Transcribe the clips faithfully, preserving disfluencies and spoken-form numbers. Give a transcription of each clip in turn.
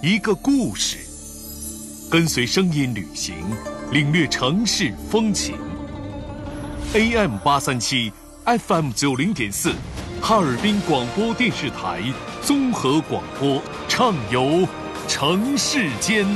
一个故事，跟随声音旅行，领略城市风情。A M 八三七 F M 九零点四，哈尔滨广播电视台综合广播，畅游城市间。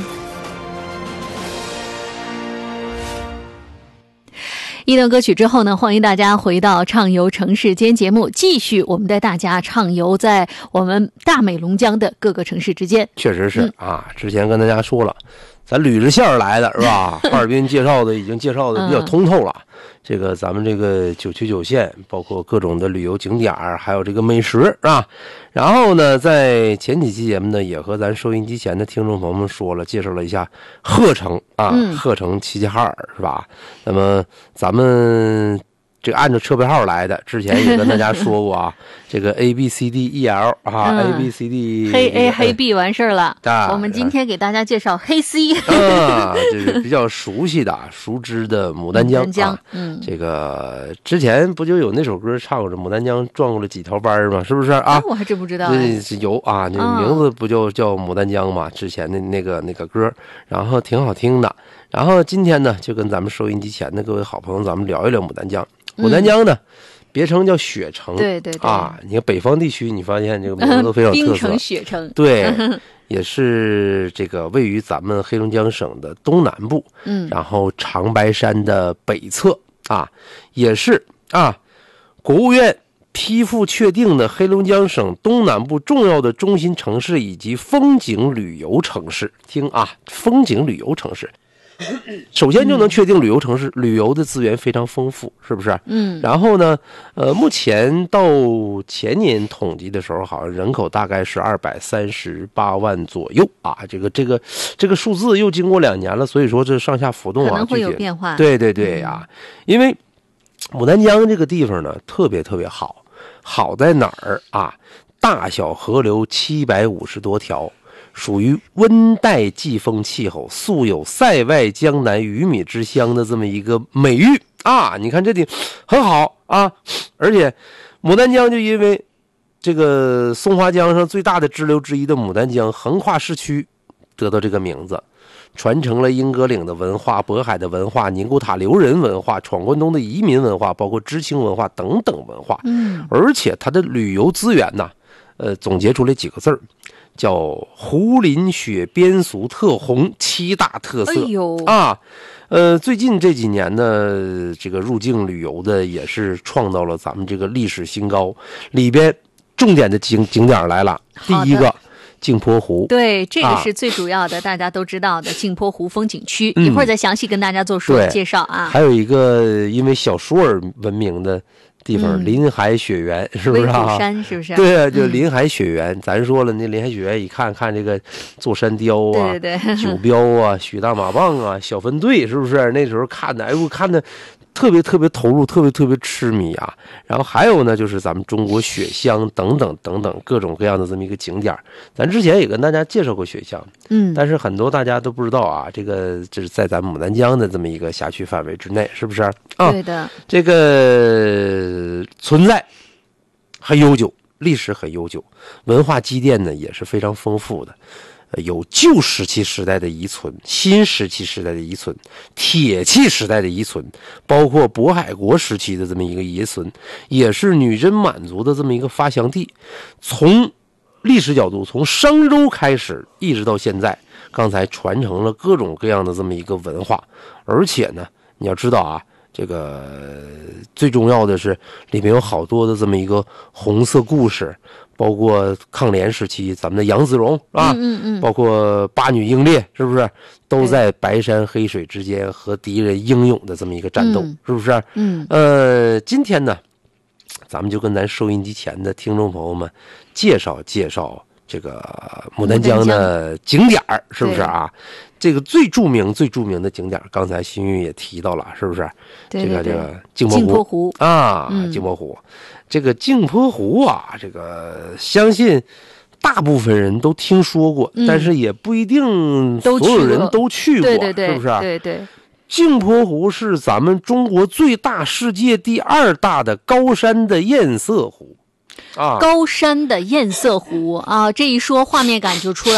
一段歌曲之后呢，欢迎大家回到畅游城市间节目，继续我们带大家畅游在我们大美龙江的各个城市之间。 确实是、嗯、啊，之前跟大家说了，咱捋着线儿来的是吧？哈尔滨介绍的已经介绍的比较通透了。嗯、这个咱们这个九区九县，包括各种的旅游景点，还有这个美食啊。然后呢，在前几期节目呢，也和咱收音机前的听众朋友们说了，介绍了一下鹤城啊，嗯、鹤城齐齐哈尔是吧？那么咱们这个按照车牌号来的，之前也跟大家说过啊，这个 A B C D E L 啊、嗯、，A B C D 黑 A 黑 B 完事儿了。啊、我们今天给大家介绍黑 C 啊，这是比较熟悉的、熟知的牡丹江。 牡丹江， 啊、 嗯， 这个之前不就有那首歌唱过，牡丹江转过了几条班吗？是不是啊？ 啊我还真不知道、哎。 这有啊，那名字不就叫牡丹江嘛？之前的那个那个歌，然后挺好听的。然后今天呢，就跟咱们收音机前的各位好朋友，咱们聊一聊牡丹江。牡丹江呢，嗯、别称叫雪城， 对对对啊，你看北方地区，你发现这个名字都非常有特色， 冰城雪城， 对，也是这个位于咱们黑龙江省的东南部，嗯，然后长白山的北侧啊，也是啊，国务院批复确定的黑龙江省东南部重要的中心城市以及风景旅游城市。听啊，风景旅游城市。首先就能确定旅游城市、嗯、旅游的资源非常丰富，是不是？嗯。然后呢，呃，目前到前年统计的时候，好像人口大概是二百三十八万左右啊。这个这个这个数字又经过两年了，所以说这上下浮动啊， 可能会有变化。 对对对呀、啊嗯，因为牡丹江这个地方呢，特别特别好，好在哪儿啊？大小河流七百五十多条。属于温带季风气候，素有塞外江南鱼米之乡的这么一个美誉啊！你看这里很好啊，而且牡丹江就因为这个松花江上最大的支流之一的牡丹江横跨市区，得到这个名字，传承了英格岭的文化、渤海的文化、宁古塔留人文化、闯关东的移民文化，包括知青文化等等文化。嗯，而且它的旅游资源呢，呃，总结出来几个字儿。叫湖林雪边俗特红七大特色、哎、啊，呃，最近这几年呢，这个入境旅游的也是创造了咱们这个历史新高。里边重点的景景点来了，第一个镜泊湖， 对，这个是最主要的，啊、大家都知道的镜泊湖风景区、嗯，一会儿再详细跟大家做说介绍啊。 还有一个因为小说而闻名的地方、嗯、临海雪原，是不是啊？ 山是不是？ 对啊，就临海雪原、嗯、咱说了，那临海雪原一看看这个座山雕啊， 对对对， 九标啊，许大马棒啊，小分队，是不是？那时候看的，哎呦，看的特别特别投入，特别特别痴迷啊。然后还有呢，就是咱们中国雪乡等等等等各种各样的这么一个景点，咱之前也跟大家介绍过雪乡，嗯，但是很多大家都不知道啊，这个这是在咱们牡丹江的这么一个辖区范围之内，是不是？啊， 对的， 这个存在很悠久，历史很悠久，文化积淀呢也是非常丰富的。有旧石器时代的遗存，新石器时代的遗存，铁器时代的遗存，包括渤海国时期的这么一个遗存，也是女真满族的这么一个发祥地。从历史角度，从商周开始一直到现在，刚才传承了各种各样的这么一个文化。而且呢，你要知道啊，这个最重要的是里面有好多的这么一个红色故事，包括抗联时期咱们的杨子荣啊，嗯嗯嗯，包括八女英烈，是不是都在白山黑水之间和敌人英勇的这么一个战斗，嗯、是不是？嗯，呃，今天呢，咱们就跟咱收音机前的听众朋友们介绍介绍这个牡丹江的景点，是不是啊？这个最著名最著名的景点，刚才新玉也提到了，是不是？ 对对对， 这个这个镜泊湖， 镜泊湖啊，嗯、镜泊湖。这个镜泊湖啊，这个相信大部分人都听说过，嗯、但是也不一定所有人都去过， 对对对， 是不是？ 对对。 镜泊湖是咱们中国最大、世界第二大的高山的堰塞湖。啊， 高山的堰塞湖啊，这一说画面感就出来